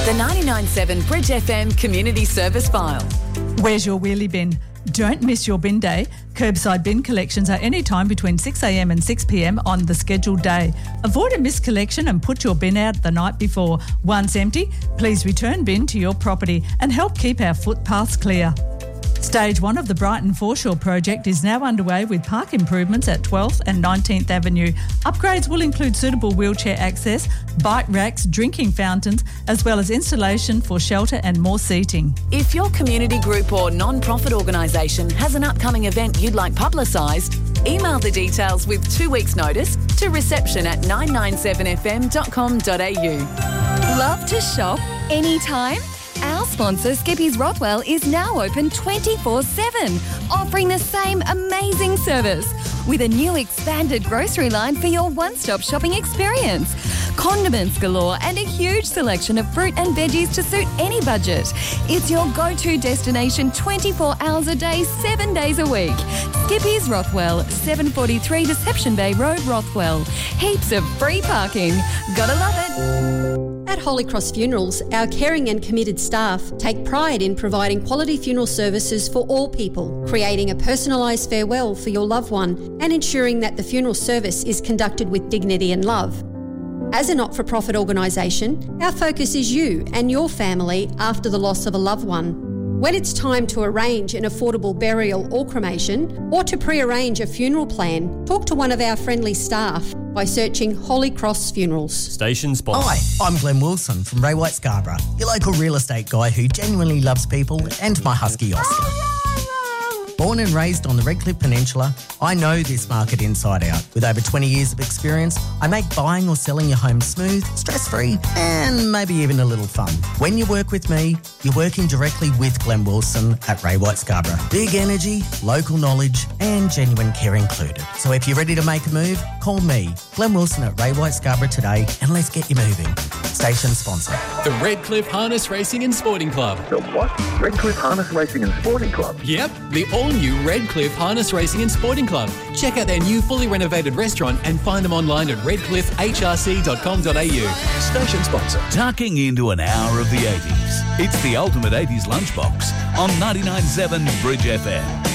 The 99.7 Bridge FM Community Service File. Where's your wheelie bin? Don't miss your bin day. Curbside bin collections are anytime between 6am and 6pm on the scheduled day. Avoid a missed collection and put your bin out the night before. Once empty, please return bin to your property and help keep our footpaths clear. Stage 1 of the Brighton Foreshore project is now underway with park improvements at 12th and 19th Avenue. Upgrades will include suitable wheelchair access, bike racks, drinking fountains, as well as installation for shelter and more seating. If your community group or non-profit organisation has an upcoming event you'd like publicised, email the details with 2 weeks' notice to reception@997fm.com.au. Love to shop anytime? Our sponsor, Skippy's Rothwell, is now open 24/7, offering the same amazing service with a new expanded grocery line for your one-stop shopping experience. Condiments galore and a huge selection of fruit and veggies to suit any budget. It's your go-to destination 24 hours a day, 7 days a week. Skippy's Rothwell, 743 Deception Bay Road, Rothwell. Heaps of free parking. Gotta love it. At Holy Cross Funerals, our caring and committed staff take pride in providing quality funeral services for all people, creating a personalised farewell for your loved one and ensuring that the funeral service is conducted with dignity and love. As a not-for-profit organisation, our focus is you and your family after the loss of a loved one. When it's time to arrange an affordable burial or cremation, or to pre-arrange a funeral plan, talk to one of our friendly staff by searching Holy Cross Funerals. Station sponsor. Hi, I'm Glenn Wilson from Ray White Scarborough, your local real estate guy who genuinely loves people and my husky Oscar. Born and raised on the Redcliffe Peninsula, I know this market inside out. With over 20 years of experience, I make buying or selling your home smooth, stress-free, and maybe even a little fun. When you work with me, you're working directly with Glenn Wilson at Ray White Scarborough. Big energy, local knowledge, and genuine care included. So if you're ready to make a move, call me, Glenn Wilson at Ray White Scarborough today, and let's get you moving. Station sponsor. The Redcliffe Harness Racing and Sporting Club. The what? Redcliffe Harness Racing and Sporting Club? Yep, the all-new Redcliffe Harness Racing and Sporting Club. Check out their new fully renovated restaurant and find them online at redcliffehrc.com.au. Station sponsor. Tucking into an hour of the 80s. It's the ultimate 80s lunchbox on 99.7 Bridge FM.